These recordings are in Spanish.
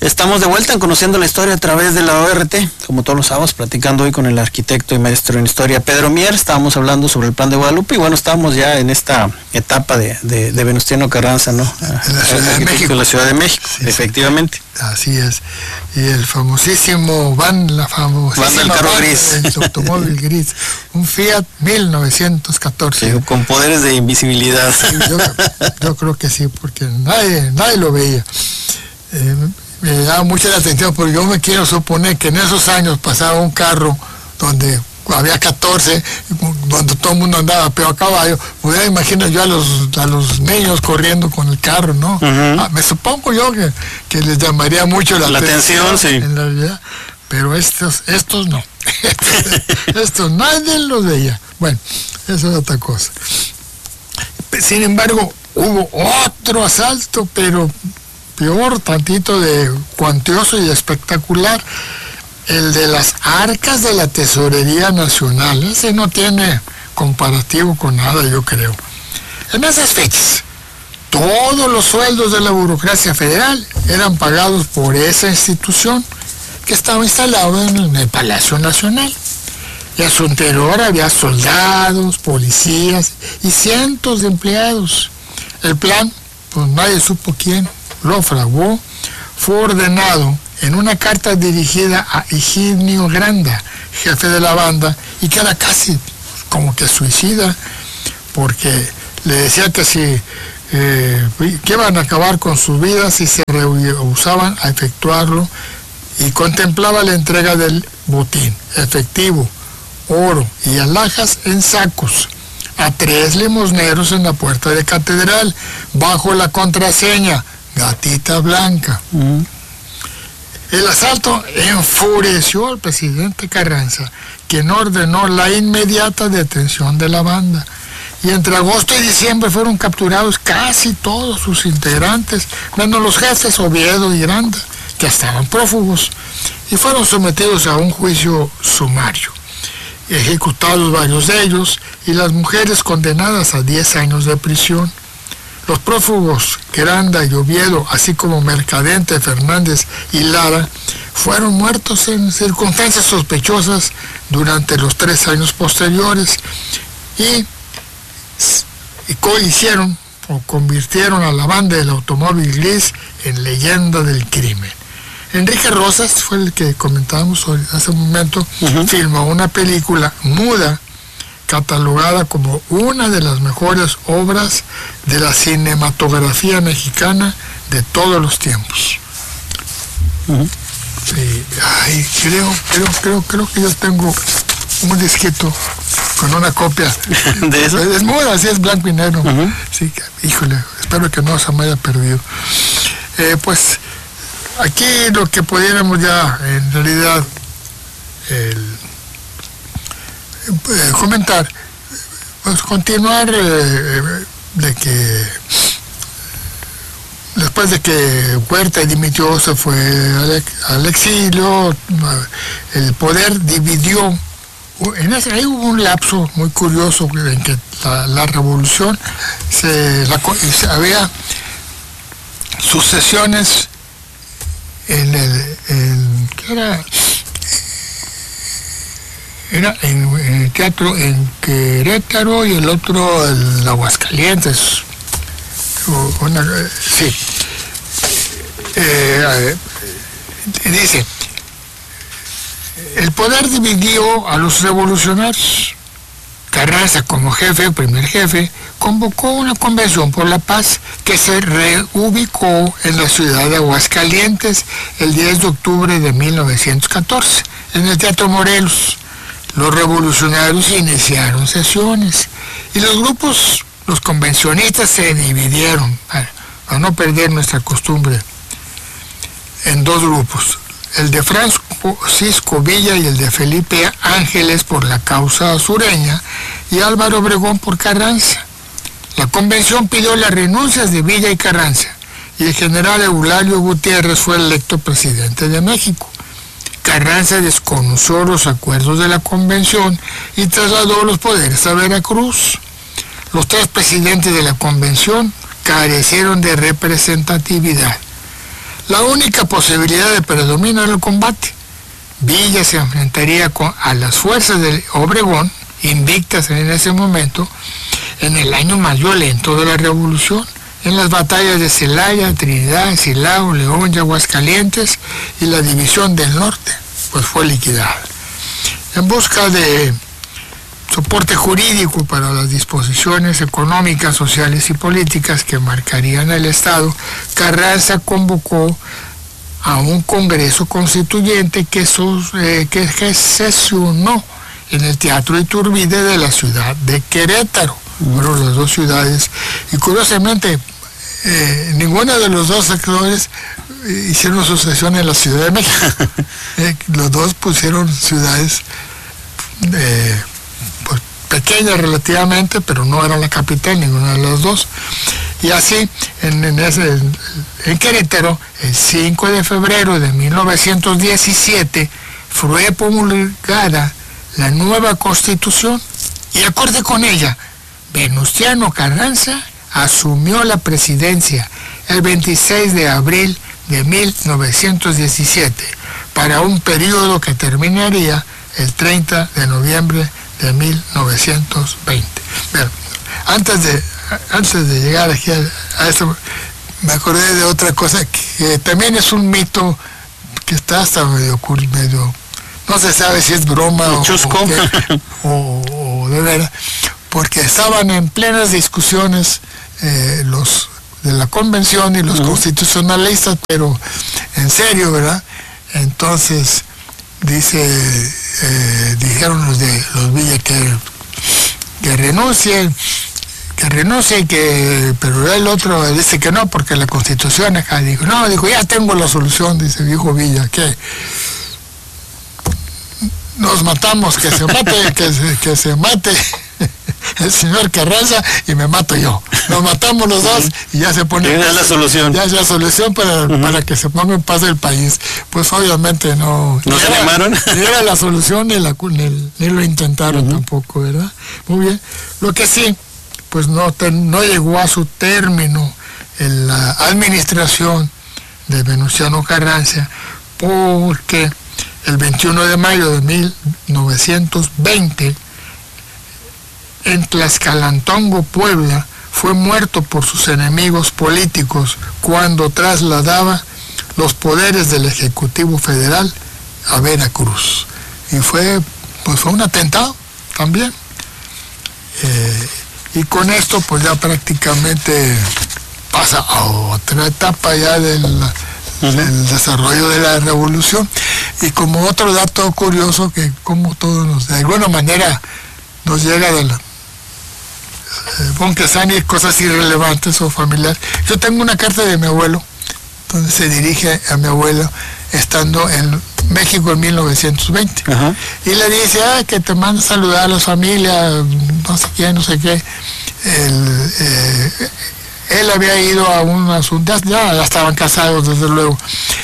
Estamos de vuelta en Conociendo la Historia a través de la ORT, como todos los sábados, platicando hoy con el arquitecto y maestro en historia Pedro Mier. Estábamos hablando sobre el Plan de Guadalupe y bueno, estábamos ya en esta etapa de Venustiano Carranza, ¿no? En la Ciudad de México. En la Ciudad de México, sí, efectivamente. Así es. Y el famosísimo la famosísima del carro gris. El automóvil gris, un Fiat 1914. Sí, con poderes de invisibilidad. Sí, yo creo que sí, porque nadie lo veía. Me da mucha la atención porque yo me quiero suponer que en esos años pasaba un carro donde había 14, donde todo el mundo andaba a caballo. Pues ya imagino yo a los niños corriendo con el carro, ¿no? Me supongo yo que les llamaría mucho la atención, sí. En realidad, pero estos no. estos nadie los veía. Bueno, eso es otra cosa. Sin embargo, hubo otro asalto, pero peor, tantito de cuantioso y espectacular, el de las arcas de la Tesorería Nacional. Ese no tiene comparativo con nada, yo creo. En esas fechas, todos los sueldos de la burocracia federal eran pagados por esa institución que estaba instalada en el Palacio Nacional. Y a su interior había soldados, policías y cientos de empleados. El plan, pues nadie supo quién lo fraguó, fue ordenado en una carta dirigida a Higinio Granda, jefe de la banda, y que era casi como que suicida, porque le decía que que iban a acabar con sus vidas si se rehusaban a efectuarlo, y contemplaba la entrega del botín, efectivo, oro y alhajas en sacos, a 3 limosneros en la puerta de catedral, bajo la contraseña Gatita Blanca. El asalto enfureció al presidente Carranza, quien ordenó la inmediata detención de la banda. Y entre agosto y diciembre fueron capturados casi todos sus integrantes, menos los jefes Oviedo y Granda, que estaban prófugos, y fueron sometidos a un juicio sumario. Ejecutados varios de ellos, y las mujeres condenadas a 10 años de prisión. Los prófugos Granda y Oviedo, así como Mercadante, Fernández y Lara, fueron muertos en circunstancias sospechosas durante los 3 años posteriores y convirtieron a la banda del automóvil gris en leyenda del crimen. Enrique Rosas, fue el que comentábamos hace un momento, filmó una película muda catalogada como una de las mejores obras de la cinematografía mexicana de todos los tiempos. Creo que yo tengo un disquito con una copia de eso. Es muda, así es, blanco y negro. Sí, híjole, espero que no se me haya perdido. Pues aquí lo que pudiéramos ya en realidad comentar, pues continuar de que después de que Huerta dimitió, se fue al exilio, el poder dividió. Ahí hubo un lapso muy curioso en que la revolución había sucesiones era en el teatro en Querétaro y el otro en Aguascalientes. Dice, el poder dividió a los revolucionarios. Carranza, como primer jefe, convocó una convención por la paz que se reubicó en la ciudad de Aguascalientes el 10 de octubre de 1914, en el Teatro Morelos. Los revolucionarios iniciaron sesiones y los convencionistas se dividieron, para no perder nuestra costumbre, en 2 grupos, el de Francisco Villa y el de Felipe Ángeles por la causa sureña y Álvaro Obregón por Carranza. La convención pidió las renuncias de Villa y Carranza y el general Eulalio Gutiérrez fue electo presidente de México. Carranza desconoció los acuerdos de la convención y trasladó los poderes a Veracruz. Los 3 presidentes de la convención carecieron de representatividad. la única posibilidad de predominio en el combate. Villa se enfrentaría a las fuerzas de Obregón, invictas en ese momento, en el año más violento de la Revolución, en las batallas de Celaya, Trinidad, Silao, León y Aguascalientes, y la División del Norte pues fue liquidada. En busca de soporte jurídico para las disposiciones económicas, sociales y políticas que marcarían el Estado, Carranza convocó a un Congreso Constituyente que sesionó en el Teatro Iturbide de la ciudad de Querétaro. Fueron las dos ciudades, y curiosamente ninguno de los dos actores hicieron su sesión en la Ciudad de México. Los dos pusieron ciudades pues, pequeñas relativamente, pero no eran la capital, ninguna de las dos. Y así, en Querétaro, el 5 de febrero de 1917, fue promulgada la nueva Constitución, y acorde con ella, Venustiano Carranza asumió la presidencia el 26 de abril de 1917 para un periodo que terminaría el 30 de noviembre de 1920. Bueno, antes de llegar aquí a esto, me acordé de otra cosa que también es un mito que está hasta medio no se sabe si es broma o de verdad, porque estaban en plenas discusiones los de la convención y los constitucionalistas, pero en serio, ¿verdad? Entonces dijeron los Villa que renuncien, pero el otro dice que no, porque la Constitución acá dijo ya tengo la solución, dijo Villa, que nos matamos, que se mate el señor Carranza y me mato yo. Nos matamos los dos y ya se pone... Ya es la solución. Ya es la solución para que se ponga en paz el país. Pues obviamente no... ¿No se llamaron? Ni era la solución ni lo intentaron tampoco, ¿verdad? Muy bien. Lo que sí, pues no llegó a su término en la administración de Venustiano Carranza, porque el 21 de mayo de 1920, en Tlaxcalantongo, Puebla, fue muerto por sus enemigos políticos cuando trasladaba los poderes del Ejecutivo Federal a Veracruz. Y fue un atentado también. Y con esto pues ya prácticamente pasa a otra etapa ya del desarrollo de la revolución. Y como otro dato curioso, que como todos de alguna manera nos llega de la aunque sean cosas irrelevantes o familiares. Yo tengo una carta de mi abuelo, donde se dirige a mi abuelo estando en México en 1920. Y le dice, que te manda a saludar a la familia, no sé qué. Él había ido a un asunto, ya estaban casados desde luego.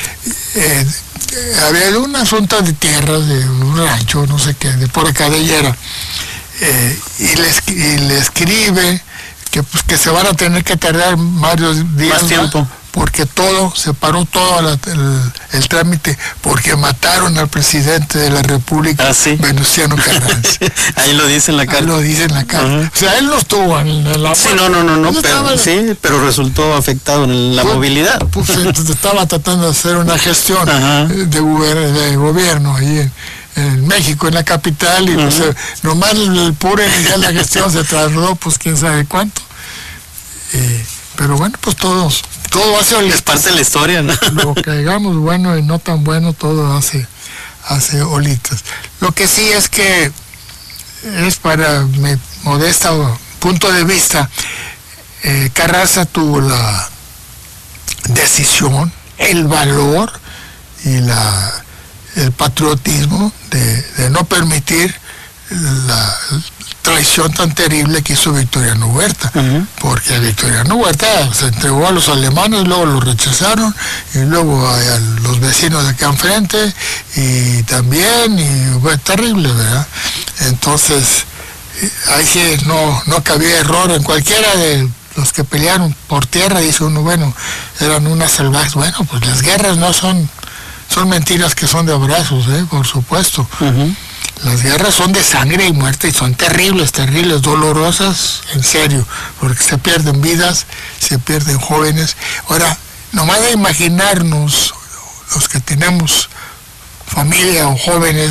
Había ido a un asunto de tierras, de un rancho, no sé qué, de por acá de Yera. Y le escribe que se van a tener que tardar varios días más tiempo, porque se paró todo el trámite, porque mataron al presidente de la República, Venustiano Carranza. Ahí lo dice en la carta. O sea, él no estuvo en la... Sí, no, pero resultó afectado en la movilidad. Pues estaba tratando de hacer una gestión de gobierno ahí en México, en la capital, y pues nomás el puro iniciar la gestión se trasladó pues quién sabe cuánto. Pero bueno, pues todo hace... Es parte de la historia, ¿no? Lo que digamos bueno y no tan bueno, todo hace olitas. Lo que sí es que es, para mi modesto punto de vista, Carranza tuvo la decisión, el valor y el patriotismo de no permitir la traición tan terrible que hizo Victoriano Huerta, porque Victoriano Huerta se entregó a los alemanes, luego lo rechazaron, y luego a los vecinos de acá enfrente, y también, y fue terrible, ¿verdad? Entonces, ahí sí no cabía error en cualquiera de los que pelearon por tierra, dice uno, bueno, eran unas salvajes. Bueno, pues las guerras no son mentiras que son de abrazos, por supuesto. Uh-huh. Las guerras son de sangre y muerte y son terribles, dolorosas, en serio, porque se pierden vidas, se pierden jóvenes. Ahora, nomás de imaginarnos, los que tenemos familia o jóvenes,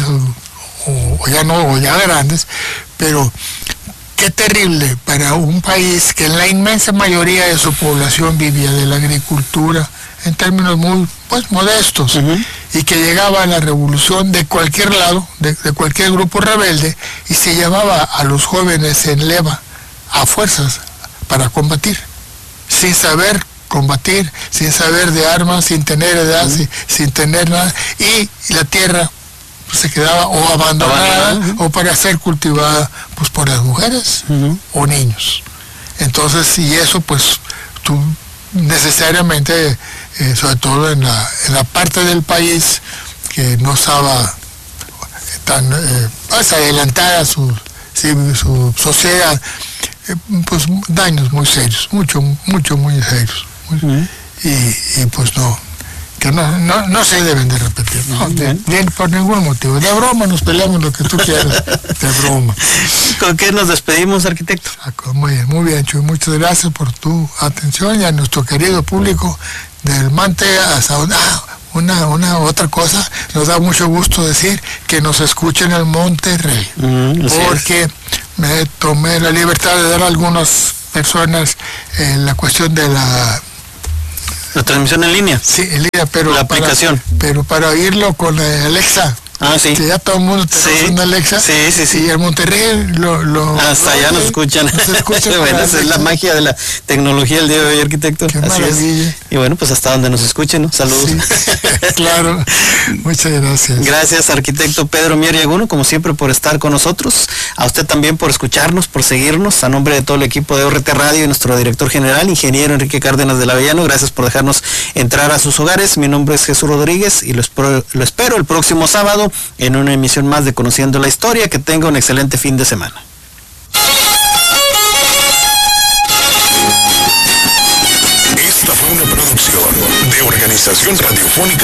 o ya no, o ya grandes, pero qué terrible para un país que en la inmensa mayoría de su población vivía de la agricultura, en términos muy modestos, uh-huh. Y que llegaba a la revolución de cualquier lado, de cualquier grupo rebelde, y se llevaba a los jóvenes en leva, a fuerzas, para combatir, sin saber combatir, sin saber de armas, sin tener edad, uh-huh. sin tener nada, y la tierra se quedaba o abandonada, uh-huh. o para ser cultivada pues por las mujeres, uh-huh. o niños. Entonces, y eso pues tú necesariamente, sobre todo en la parte del país que no estaba tan adelantada su sociedad, pues daños muy serios, muy serios. Uh-huh. Y pues que no se deben de repetir, por ningún motivo. De broma nos peleamos lo que tú quieras, de broma. ¿Con qué nos despedimos, arquitecto? Muy bien, Chuy, muchas gracias por tu atención y a nuestro querido público del Mante hasta una otra cosa, nos da mucho gusto decir que nos escuchen en Monterrey, porque me tomé la libertad de dar a algunas personas la cuestión de la transmisión en línea. Sí, en línea, pero la aplicación. Pero para oírlo con Alexa. Ah, sí. Que ya todo el mundo tiene una Alexa. Sí. Y en Monterrey hasta allá nos escuchan. Bueno, esa es la magia de la tecnología el día de hoy, arquitecto. Qué maravilla. Es. Y bueno, pues hasta donde nos escuchen, ¿no? Saludos. Sí, claro. Muchas gracias. Gracias, arquitecto Pedro Mier Yaguno, como siempre, por estar con nosotros. A usted también por escucharnos, por seguirnos. A nombre de todo el equipo de ORT Radio y nuestro director general, ingeniero Enrique Cárdenas del Avellano, gracias por dejarnos entrar a sus hogares. Mi nombre es Jesús Rodríguez y lo espero el próximo sábado en una emisión más de Conociendo la Historia. Que tenga un excelente fin de semana. Esta fue una producción de Organización Radiofónica